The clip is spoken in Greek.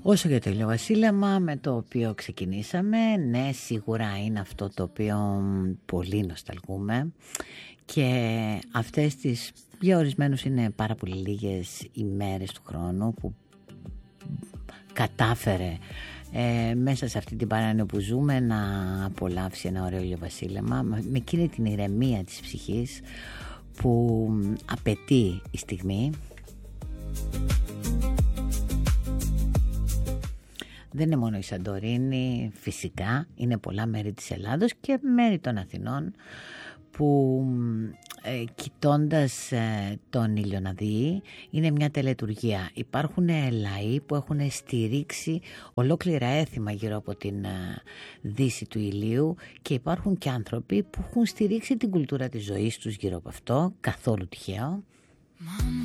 Όσο για το ηλιοβασίλεμα με το οποίο ξεκινήσαμε, ναι, σίγουρα είναι αυτό το οποίο πολύ νοσταλγούμε και αυτές τις, για ορισμένους είναι πάρα πολύ λίγες ημέρες του χρόνου που κατάφερε μέσα σε αυτή την παράνοια που ζούμε να απολαύσει ένα ωραίο ηλιοβασίλεμα με εκείνη την ηρεμία της ψυχής που απαιτεί η στιγμή. Δεν είναι μόνο η Σαντορίνη, φυσικά, είναι πολλά μέρη της Ελλάδος και μέρη των Αθηνών που κοιτώντας τον Ηλιοναδί είναι μια τελετουργία. Υπάρχουν λαοί που έχουν στηρίξει ολόκληρα έθιμα γύρω από την δύση του ηλίου και υπάρχουν και άνθρωποι που έχουν στηρίξει την κουλτούρα της ζωής τους γύρω από αυτό, καθόλου τυχαίο.